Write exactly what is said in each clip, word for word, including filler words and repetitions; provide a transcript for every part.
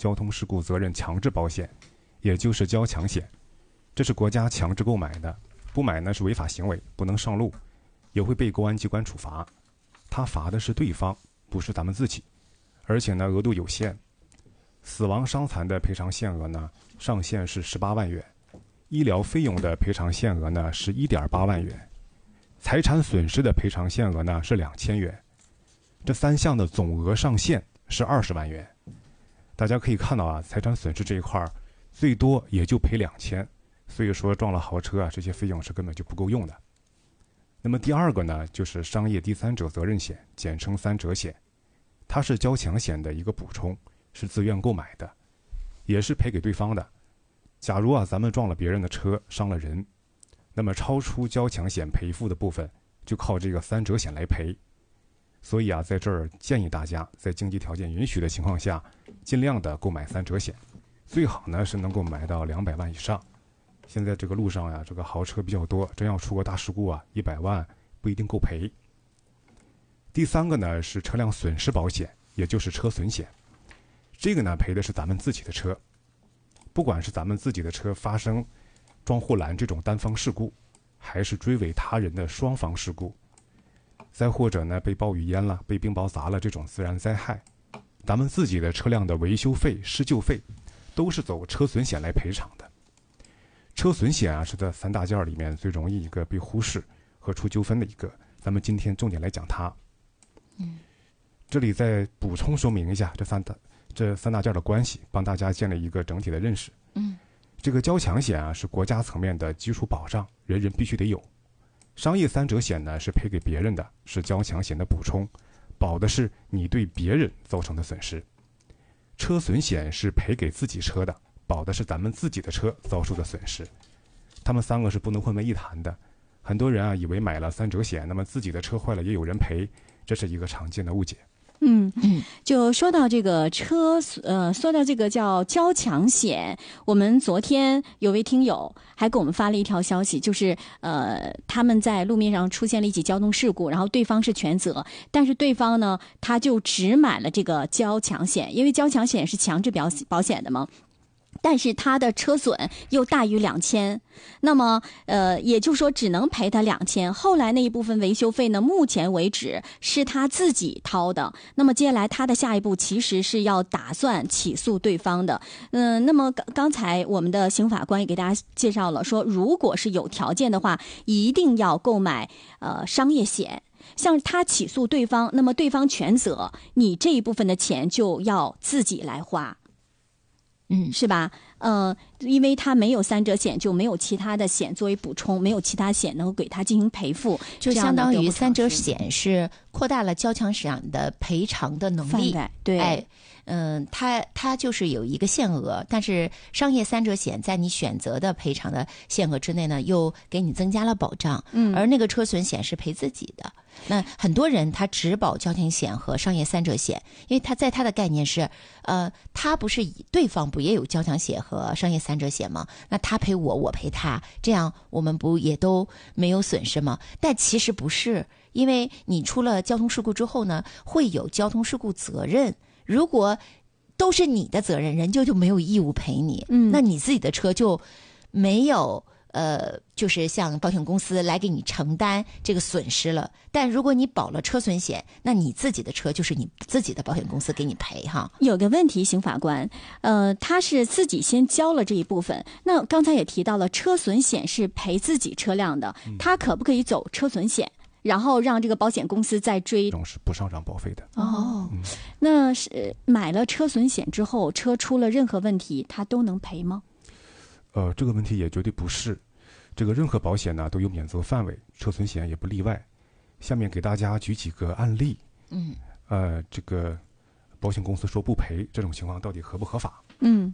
交通事故责任强制保险，也就是交强险，这是国家强制购买的，不买呢是违法行为，不能上路，也会被公安机关处罚。他罚的是对方，不是咱们自己，而且呢额度有限。死亡伤残的赔偿限额呢上限是十八万元，医疗费用的赔偿限额呢是 一点八万元，财产损失的赔偿限额呢是两千元。这三项的总额上限是二十万元。大家可以看到啊，财产损失这一块最多也就赔两千，所以说撞了豪车啊，这些费用是根本就不够用的。那么第二个呢，就是商业第三者责任险，简称三者险，它是交强险的一个补充，是自愿购买的，也是赔给对方的。假如啊咱们撞了别人的车，伤了人，那么超出交强险赔付的部分，就靠这个三者险来赔。所以啊，在这儿建议大家在经济条件允许的情况下，尽量的购买三者险，最好呢是能够买到两百万以上。现在这个路上呀，这个豪车比较多，真要出个大事故啊，一百万不一定够赔。第三个呢是车辆损失保险，也就是车损险。这个呢赔的是咱们自己的车，不管是咱们自己的车发生撞护栏这种单方事故，还是追尾他人的双方事故，再或者呢被暴雨淹了、被冰雹砸了这种自然灾害，咱们自己的车辆的维修费、施救费都是走车损险来赔偿的。车损险啊是这三大件里面最容易一个被忽视和出纠纷的一个，咱们今天重点来讲它。 嗯， 这里再补充说明一下这三大这三大件的关系，帮大家建立一个整体的认识。 嗯， 这个交强险啊是国家层面的基础保障，人人必须得有。商业三者险呢是赔给别人的，是交强险的补充，保的是你对别人造成的损失。车损险是赔给自己车的，保的是咱们自己的车遭受的损失。他们三个是不能混为一谈的。很多人啊以为买了三者险，那么自己的车坏了也有人赔，这是一个常见的误解。 嗯，就说到这个车，呃，说到这个叫交强险，我们昨天有位听友还给我们发了一条消息，就是呃，他们在路面上出现了一起交通事故，然后对方是全责，但是对方呢，他就只买了这个交强险，因为交强险是强制保保险的嘛。但是他的车损又大于两千，那么呃，也就是说只能赔他两千。后来那一部分维修费呢，目前为止是他自己掏的。那么接下来他的下一步其实是要打算起诉对方的。嗯、呃，那么刚刚才我们的刑法官也给大家介绍了，说如果是有条件的话，一定要购买呃商业险。像他起诉对方，那么对方全责，你这一部分的钱就要自己来花。 嗯， 是吧？呃，因为他没有三者险，就没有其他的险作为补充，没有其他险能够给他进行赔付， 就相当于三者险是扩大了交强险的赔偿的能力。 对， 哎，嗯、呃，它它就是有一个限额，但是商业三者险在你选择的赔偿的限额之内呢，又给你增加了保障。 嗯， 而那个车损险是赔自己的。那很多人他只保交强险和商业三者险，因为他在他的概念是，呃，他不是以对方不也有交强险和商业三者险吗？那他赔我，我赔他，这样我们不也都没有损失吗？但其实不是，因为你出了交通事故之后呢，会有交通事故责任。如果都是你的责任，人就就没有义务赔你。 嗯， 那你自己的车就没有。呃，就是向保险公司来给你承担这个损失了。但如果你保了车损险，那你自己的车就是你自己的保险公司给你赔哈。 有个问题，刑法官，呃，他是自己先交了这一部分。那刚才也提到了，车损险是赔自己车辆的，他可不可以走车损险？然后让这个保险公司再追， 这种是不上涨保费的。 哦，嗯、那是买了车损险之后，车出了任何问题，他都能赔吗？ 呃，这个问题也绝对不是。这个任何保险呢都有免责范围，车损险也不例外。下面给大家举几个案例。 嗯， 呃，这个保险公司说不赔，这种情况到底合不合法？ 嗯。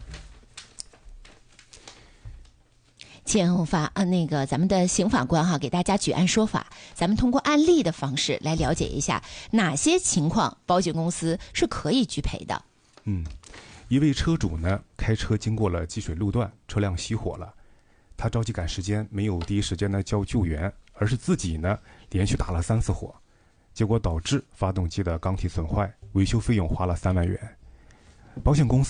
请法呃那个咱们的刑法官哈给大家举案说法，咱们通过案例的方式来了解一下哪些情况保险公司是可以拒赔的。 嗯，一位车主呢开车经过了积水路段，车辆熄火了。他着急赶时间，没有第一时间呢叫救援，而是自己呢连续打了三次火，结果导致发动机的缸体损坏，维修费用花了三万元。保险公司